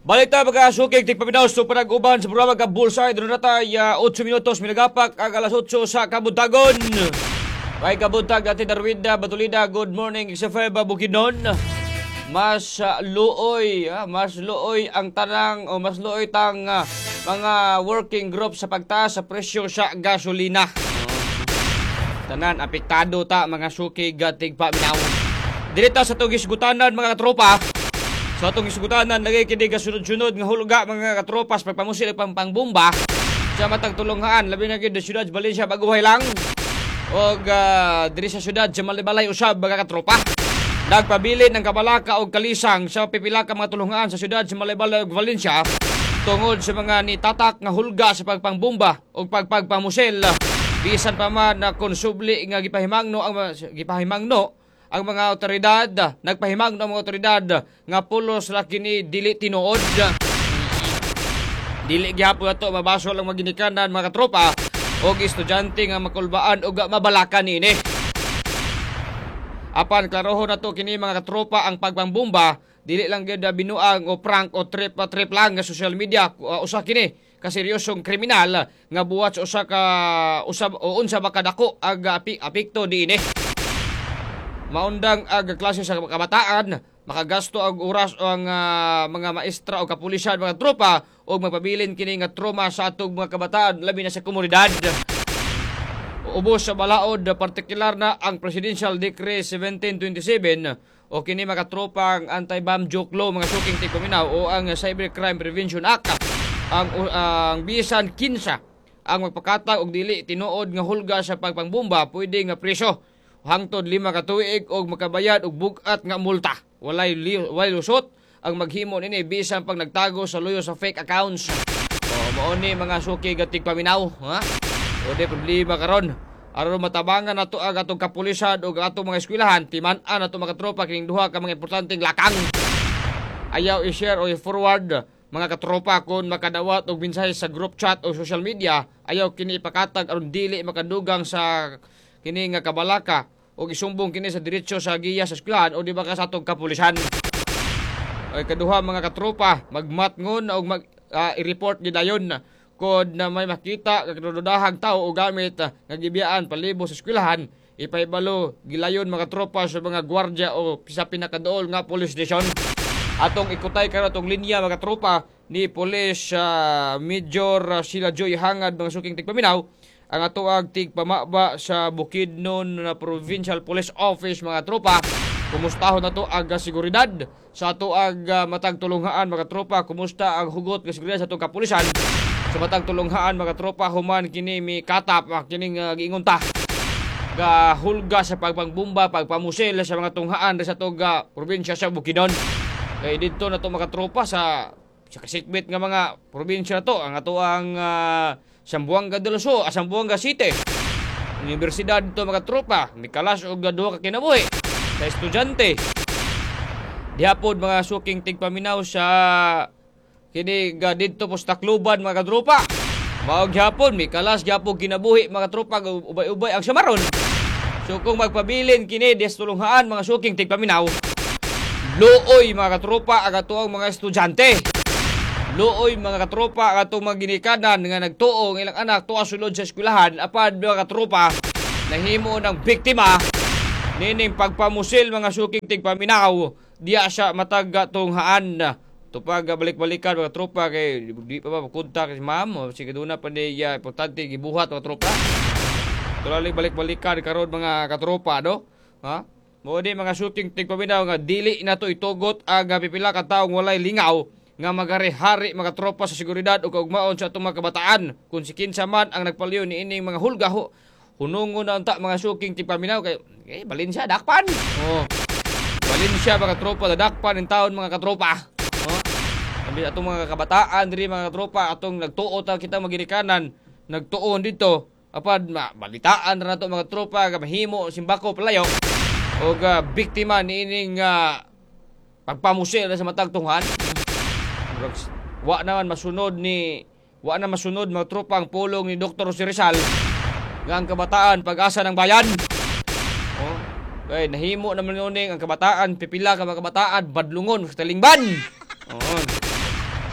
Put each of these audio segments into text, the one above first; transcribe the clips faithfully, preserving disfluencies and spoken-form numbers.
Balik tayo mga sukig, tigpaminaw sa panag-uban sa programa ka Bullseye. Doon na tayo, uh, eight minutos, minagapak, ang alas eight sa Kabuntagon. Kay Kabuntag, Ate Darwinda, Batulida, good morning, X F M, Bukidnon. Mas uh, luoy, uh, mas luoy ang tanang, o mas luoy tang uh, mga working group sa pagtaas sa presyo sa gasolina. Tanan, apektado ta mga sukig, tigpaminaw. Dirita sa itong isgutanan mga katropa. Sa itong isgutanan, nagikinig ka sunod-sunod nga huluga mga katropas pagpamusil pang pangbomba sa matang tulunghaan, labi na gid sa syudad Valencia baguhay lang o uh, diri sa syudad sa Malibalay usab mga katropa. Nagpabilin ng kabalaka o kalisang sa pipila ka mga tulunghaan sa syudad sa Malibalay ug Valencia tungod sa mga nitatak nga hulga sa pagpangbomba o pagpagpamusil. Bisan pa man na konsubli nga gipahimangno ang gipahimangno ang mga otoridad, nagpahimang ng mga otoridad nga pulos la kini dili tinuod. Dili gyapon ato mabasol ang maginikanan mga tropa og estudyante nga makulbaan og mabalakan niini. Apan klarohon nato kini mga tropa ang pagpangbomba dili lang gyud binuang o prank o trip trip lang nga social media. Uh, usa kini kaseryosong kriminal nga buhat sa usa ka usab o unsa ba kadako ang apekto niini. Maundang ag klase sa kabataan, makagasto ang oras ang uh, mga maestra o kapulisan mga tropa o magpabilin kini nga trauma sa atong mga kabataan labi na sa komunidad. Ubos sa balaod, partikular na ang Presidential Decree seventeen twenty-seven o kini mga tropa ang Anti-Bomb Joke Law mga suking tigpaminaw o ang Cybercrime Prevention Act ang uh, ang bisan kinsa ang magpakatag og dili tinuod nga hulga sa pagpangbomba pwede nga preso hangtod lima ka tuig og makabayad og bugat nga multa. Walay li, walay lusot ang maghimo nini bisan pag nagtago sa luyo sa fake accounts. O mao ni mga suki gatig paminaw, ha? O de problema karon. Aron matabangan nato ang atong kapulisan og atong mga eskwelahan, timan-an nato mga tropa kining duha ka mga importanteng lakang. Ayaw i-share o i-forward mga katropa kung makadawat og mensahe sa group chat o social media, ayaw kini ipakatag aron dili makadugang sa kini nga kabalaka o isumbong kini sa diretso sa giya sa eskwelahan o di ba ka sa atong kapulisan. Ay kaduha mga katropa, magmatngon o mag uh, i-report gidayon kung na may makita kadudahang tao o gamit uh, nga gibiyaan palibo sa eskwelahan, ipaibalo gilayon mga tropa sa mga gwardiya o sa pinakadool nga police station. Atong ikutay karon atong linya mga tropa ni Police uh, Major uh, Sila Joy Hangad mga suking tigpaminaw ang atuag tigpamaba sa Bukidnon na Provincial Police Office mga tropa. Kumustahon na to ang seguridad sa atuag uh, matag tulunghaan mga tropa. Kumusta ang hugot nga seguridad sa atong kapulisan sa matag tulunghaan mga tropa human kini mi katap uh, kining uh, giingon ta ga hulga sa pagpangbomba pagpamusil sa mga tunghaan sa atong uh, probinsya sa Bukidnon. Kay dito na to mga tropa sa sa kasikbit nga mga probinsya na to ang atuang uh, Sambuanga del Sur, Sambuanga City. Universidad dito mga tropa, mikalas og duha ka kinabuhi sa estudyante. Dihapon mga suking tigpaminaw sa kini ga didto postakluban mga tropa. Maog gyapon mikalas gyapon kinabuhi mga tropa ubay-ubay ang samaron. So kung magpabilin kini des tulunghaan mga suking tigpaminaw, luoy mga tropa ang atuang mga estudyante. Luoy mga katropa ang atong mga ginikanan nga nagtuo ng ilang anak tuwa sulod sa eskwelahan apan mga katropa nahimo ng biktima nining pagpamusil mga suking tigpaminaw diya sa matag tunghaan. Tupag balik-balikan mga tropa kay di pa ba makontak si ma'am o sige doon na pa niya importante gibuhat mga tropa. Tulaling balik-balikan karon mga katropa no? Ha? Mo di mga suking tigpaminaw nga dili na to itugot ang pipila ka taong walay lingaw nga magari-hari mga tropa sa seguridad o kaugmaon sa atong mga kabataan kung si kinsa man ang nagpaliw ni ining mga hulga ho hunungon na unta mga suking tipaminaw kay eh, Valencia dakpan oh Valencia mga tropa dakpan in taon mga katropa oh ambi atong mga kabataan diri mga tropa atong nagtuo ta kita maginikanan nagtuon dito apan balitaan ra nato mga tropa nga mahimo simbako palayo o uh, biktima ni ining uh, pagpamusil sa matag tunghan. Wa naman masunod ni wa na masunod mga tropa ang pulong ni Doktor Jose Rizal nga ang kabataan pag-asa ng bayan. Oh, kay nahimo naman uning ang kabataan pipila ka mga kabataan badlungon sa talingban. Oh.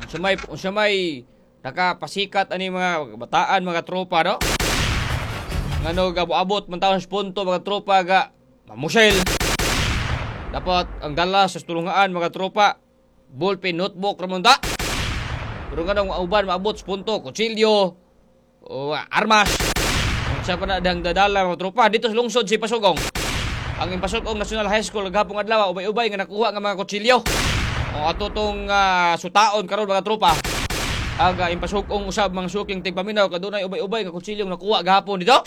Sumay sumay nakapasikat ani mga bataan, mga tropa, no? Ngano gabo-abot man taon sa punto mga tropa ga mamusel. Dapat ang dala sa tulungaan mga tropa, ballpen, notebook ramon da. Pero nga nang uban maabot sa punto, kutsilyo, o armas. Sa pa na dang dadala mga tropa dito sa lungsod si Pasugong. Ang Pasugong National High School gahapon adlaw ubay-ubay nga nakuha nga mga kutsilyo. O ato tong uh, sutaon karon mga tropa. Ang uh, Pasugong usab mga suking tigpaminaw kadunay ubay-ubay nga kutsilyong nakuha gahapon dito.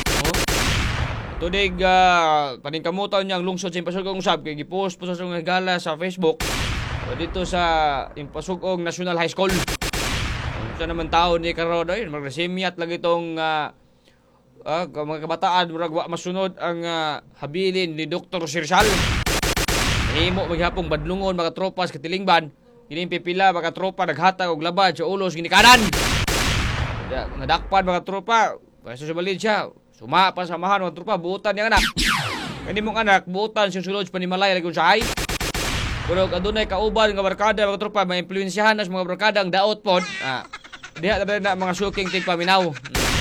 Tudig uh, paningkamutan niya ang lungsod sa Impasugong usab kay gipost po sa mga gala sa Facebook dito sa Impasugong National High School. Sa naman tao ni karon ay magresimyat lang itong uh, uh, mga kabataan murag wa masunod ang uh, habilin ni Doktor Sirsal. Himo maghapong badlungon mga tropa sa Katilingban. Kining pipila mga tropa naghatag og labad sa ulos ginikanan. Nadakpan mga tropa, para sa subalid siya. Suma pa samahan mga tropa, buutan niyang anak. Kani mong anak, buutan siya sulod sa panimalay lagun sa ay. Pero adunay kauban nga barkada mga tropa, may impluwensyahan na sa mga barkada ang daot pod. Ah, diha na na mga suking tigpaminaw.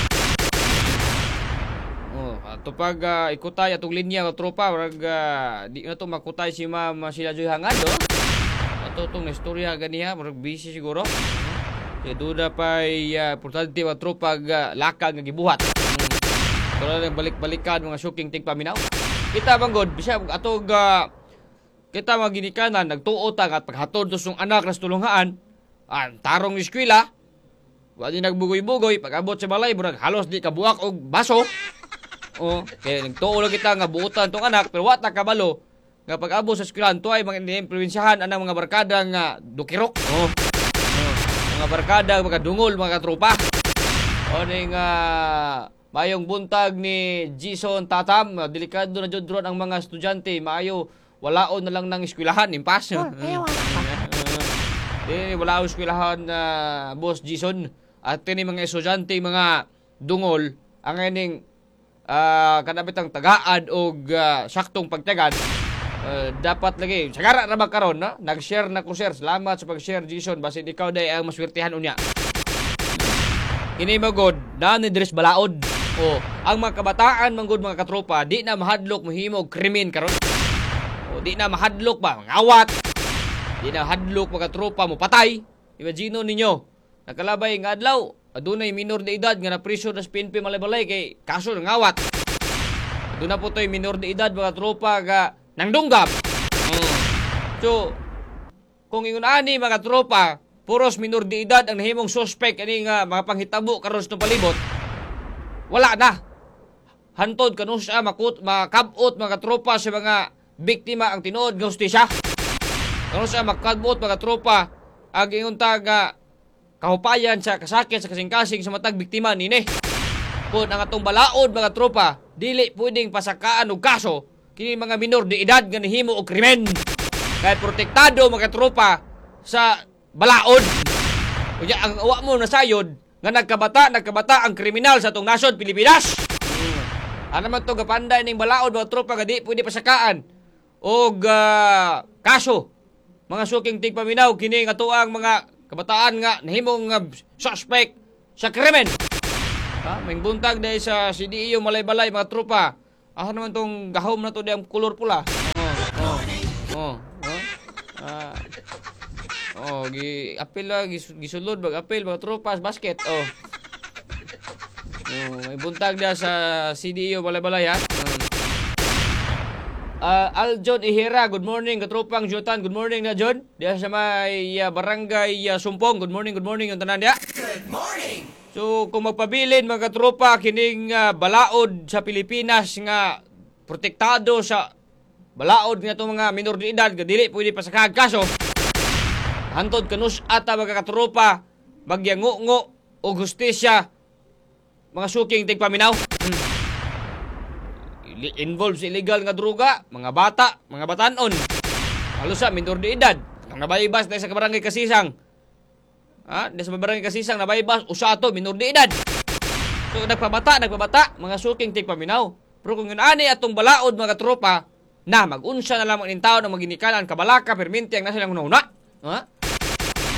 Oh, ato pag uh, ikutay atong linya mga tropa, rag uh, di na to makutay si Ma'am sila Joy Hangad, no? Ato tong istorya ganiya, murag busy siguro. Kaya duda pa uh, importante mga tropa uh, lakag nga gibuhat. Wala nang balik-balikan mga suking tigpaminaw. Kita banggod bisag atog uh, kita mga ginikanan nagtuotang at paghatod sa anak nas tulungaan ang tarong eskwela wa di nagbugoy-bugoy pag-abot sa balay murag halos di kabuak og baso. Oh, kaya nagtuo lang kita nga buutan tong anak pero wa ta kabalo nga pag-abot sa eskwelahan tuay mga impluwensyahan anang mga barkada nga dukirok. Oh. Oh. Mga barkada mga dungol mga tropa. O ning uh, mayong buntag ni Jason Tatam, delikado na jud ron ang mga estudyante, maayo walaon na lang ng eskwelahan, impas. Oh, eh, wala pa. Eh, walaon eskwelahan na uh, Boss Jason. At tini mga estudyante, mga dungol, ang ining uh, kanabitang tagaan o uh, saktong pagtagad, uh, dapat lagi, sagara na magkaroon, no? Nag-share na ko, sir. Salamat sa pag-share, Jason. Basin ikaw day ang maswertihan unya. Kini magod, na ni Dres Balaod. O, ang mga kabataan manggod mga katropa, di na mahadlok mohimo og krimen karon. O, di na mahadlok ba mangawat. Di na hadlok mga katropa mo patay. Imagine ninyo, nakalabay nga adlaw, adunay minor de edad nga napriso na sa P N P Malay-Balay kay kaso ng awat. Aduna po toy minor de edad mga tropa nga nangdunggap. Hmm. So, kung ingon ani mga tropa, puros minor de edad ang nahimong suspect ani nga mga panghitabo karon sa palibot. Wala na. Hantod kanus siya makut makabot mga tropa sa mga biktima ang tinuod nga hustisya. Kanus siya makabot mga tropa ang ingon taga kahupayan sa kasakit sa kasing-kasing sa matag biktima nini. Kung ang atong balaod mga tropa, dili pwedeng pasakaan og kaso kini mga minor de edad nga nahimo og krimen. Kaya protektado mga tropa sa balaod. Kunya ang awa mo nasayod nga nagkabata, nagkabata ang kriminal sa atong nasod, Pilipinas. Mm. Ano man ito, kapanday ng balaod, mga tropa, nga di pwede pasakaan. O uh, kaso, mga suking tigpaminaw, kini nga tuang mga kabataan nga, nahimong uh, suspect sa krimen. Ha? May buntag dahil sa C D E O Malay-Balay, mga tropa. Ako naman itong gahom na ito, dahil kulor pula. Oh, oh, oh, oh. Ah. Oh, gi apil la gisulod bag apil mga tropas basket. Oh. Oh, may buntag dia sa C D E O Balay-Balay ha. Uh, Aljon Ihera, good morning katropang Jotan. Good morning na John. Dia sa may uh, barangay uh, Sumpong. Good morning, good morning yung tanan dia. Good morning. So kung magpabilin mga tropa kining uh, balaod sa Pilipinas nga protektado sa balaod nga itong mga minor de edad nga dili pwede pasakag kaso. Hantod kanus ata mga katropa magyango-ngo o hustisya mga suking tigpaminaw. Hmm. Involved sa illegal nga droga, mga bata, mga batanon. Halos sa minor de edad. Ang nabaybas dahil sa barangay Kasisang. Ha? Dahil sa barangay Kasisang nabaybas, usa to minor de edad. So nagpabata, nagpabata, mga suking tigpaminaw. Pero kung yun ani atong balaod mga tropa, na mag-unsa na lamang in tao na maginikanan kabalaka perminti ang nasa lang una-una. Ha?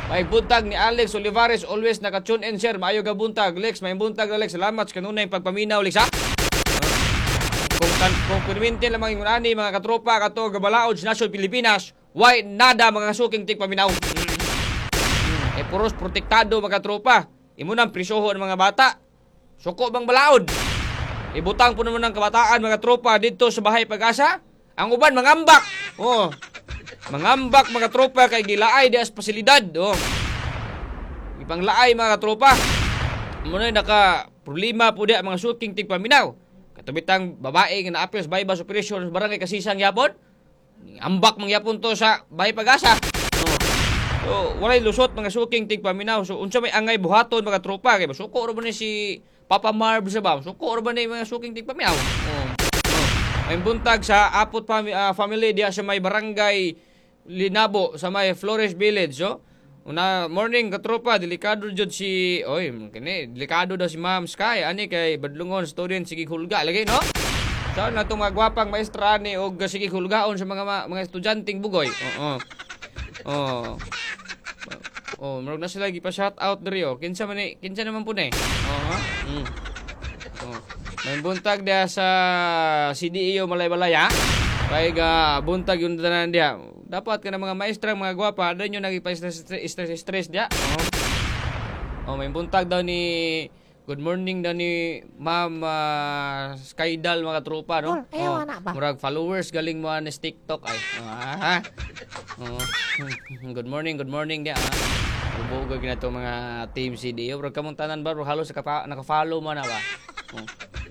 May buntag ni Alex Olivares, always naka-tune in sir. Maayo ga buntag. Lex, may buntag Alex. Salamat sa kanunay pagpaminaw Lex ha. Kung tan kung permintin lamang yung ani mga katropa kato gabalaod sa Nasyon Pilipinas, why nada mga suking tik paminaw. Eh puros protektado mga katropa. Imo nang prisohon ng mga bata. Suko bang balaod? Ibutang po naman ng kabataan mga tropa dito sa Bahay Pag-asa. Ang uban mangambak. Oh. Mangambak mga tropa kay gilaay di as pasilidad. Oh. Ipanglaay mga tropa. Muna naka problema po di mga suking tig paminaw. Katubitang babae nga naapil sa bypass operation sa barangay Kasisang yapon. Ambak mang yapon to sa Bahay Pag-asa. Oh. So walay lusot mga suking tig paminaw. So unsa may angay buhaton mga tropa kay masuko ra ba ni si Papa Marv sa ba? Suko ra ba ni mga suking tig paminaw? Oh. May buntag sa Apot fami- uh, family diya sa may barangay Linabo sa may Flores Village. So, una morning katropa, delikado jud si oy, kini delikado daw si Ma'am Sky ani kay badlungon student sige hulga lagi no. So natong mga gwapang maestra ni og sige hulgaon sa mga mga estudyanteng bugoy. Oo. Oh. Oh, murag na sila gipa shout out diri oh. Kinsa man ni, kinsa naman po ni. Oo. Mm. Oh. May buntag dia sa C D E O Malay-Balaya. Kay ga buntag yung tanan dia. Dapat ka na mga maestra, mga gwapa, doon yung nag-stress-stress dia. Oh. Oh, may buntag daw ni good morning daw ni Ma'am uh, Skydal mga tropa, no? Oh, ayaw oh, na ba? Murag followers galing mo ni TikTok ay. Oh, ha? Oh. Good morning, good morning dia. Ah. Bubugag na to mga team C D O. Murag kamong tanan ba, halos naka-follow mo na ba? Oh.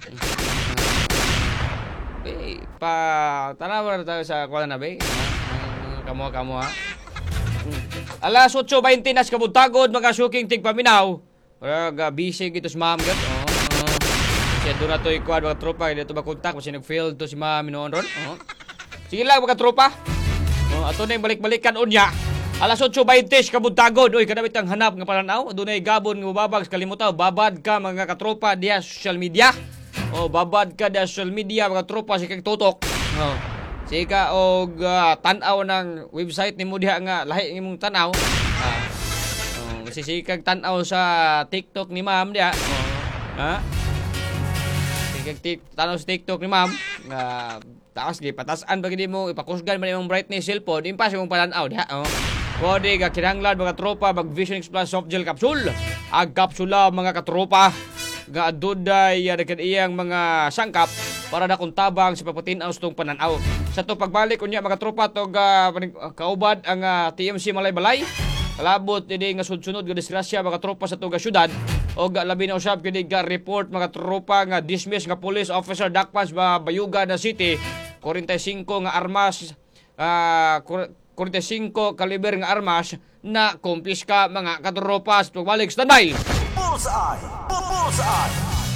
Eh, pa tanaw tayo sa kuan na ba? Kamo kamo ha. Alas eight twenty nas kabutagod mga suking tig paminaw. Ora busy gito si Ma'am gat. Oh. Oh. Siya do na to ikuan mga tropa dito ba kontak kasi nag-fail to si Ma'am noon ron. Oh. Sige lang mga tropa. Oh, ato na balik-balikan unya. Alas eight twenty kabutagod. Oy kadabit ang hanap nga pananaw. Adunay gabon nga babag kalimutaw. Babad ka mga katropa diya social media. Oh, babad ka diya social media mga tropa si kag tutok. Oh. Sika og uh, tan-aw ng website nimo diha nga lahi imong tan-aw. Ah. Oh, sisikag tan-aw sa TikTok ni Ma'am diha. Oh. Ha? Sikag tan-aw sa TikTok ni Ma'am nga taas gi patasan ba gid mo ipakusgan man imong brightness cellphone impas imong pan-aw diha. Oh. Kodi ga kinahanglan mga tropa mag Vision X Plus soft gel capsule. Ag kapsula mga katropa nga aduday uh, dagan iyang mga sangkap para na kung tabang sa papatin-aw sa tong pananaw. Sa to pagbalik unya mga tropa to uh, kaubad ang uh, T M C Malay-Balay. Kalabot idi nga sud-sunod nga disgrasya mga tropa sa tuga syudad o ga labi na usab kini ga report mga tropa nga dismiss nga police officer Dakpans ba Bayuga na City forty-five nga armas uh, forty-five kaliber nga armas na kumpiska mga katropa. Pagbalik standby. Bullseye! Bullseye!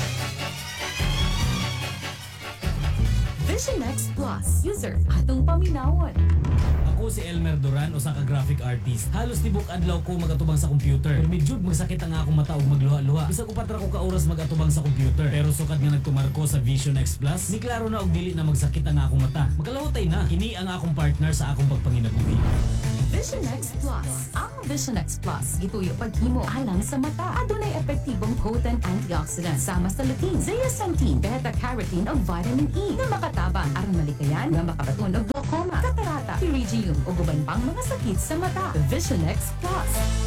Vision X Plus. User, atong paminawon. Ako si Elmer Duran, usa ka graphic artist. Halos tibok adlaw ko magatubang sa computer. Pero medyo magsakit ang akong mata ug magluha-luha. Bisa ko patra ko ka oras magatubang sa computer. Pero sukad nga nagtumarko sa Vision X Plus, ni klaro na og dili na magsakit ang akong mata. Magalawtay na. Kini ang akong partner sa akong pagpanginabuhi. Vision X Plus. Ang Vision X Plus gituyo paghimo alang sa mata. Adunay epektibong potent antioxidant sama sa lutein, zeaxanthin, beta-carotene ug vitamin E na makatabang aron malikayan nga makabaton og glaucoma, katarata, pterygium ug uban pang mga sakit sa mata. Vision X Plus.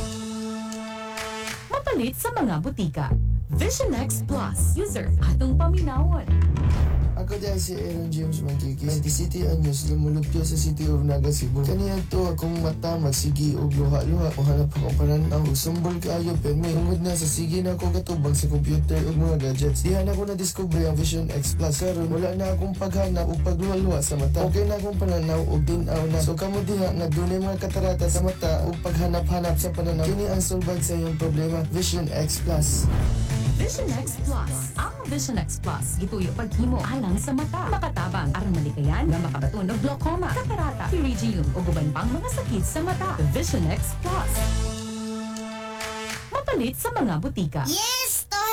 Mapalit sa mga butika. Vision X Plus. User, atong paminawon. Ako dahil si Aaron James Mantikis, twenty-city anyos, lumulupyo sa City of Naga, Cebu. Kaniya to akong mata, magsigi o luha-luha. O hanap akong pananaw, sumbol kaayo, permi. Tungod na sa sige na ako katubang sa computer o mga gadgets. Dihan ako na-discover ang Vision X Plus. Karon wala na akong paghanap o pagluha-luha sa mata. Okay na akong pananaw o dinaw na. So kamo diha, nagdunay mga katarata sa mata o paghanap-hanap sa pananaw. Kini ang solbag sa iyong problema, Vision X Plus. Vision X Plus. Ang Vision X Plus gituyo paghimo alang sa mata. Makatabang aron malikayan nga makabaton og glaucoma, katarata, pterygium ug uban pang mga sakit sa mata. Vision X Plus. Mapalit sa mga butika. Yeah!